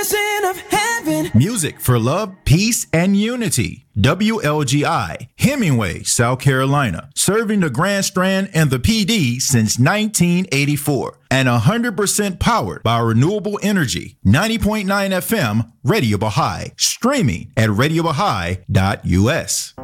citizen of heaven. Music for love, peace, and unity. WLGI, Hemingway, South Carolina, serving the Grand Strand and the PD since 1984. And 100% powered by renewable energy. 90.9 FM, Radio Baha'i. Streaming at RadioBaha'i.us.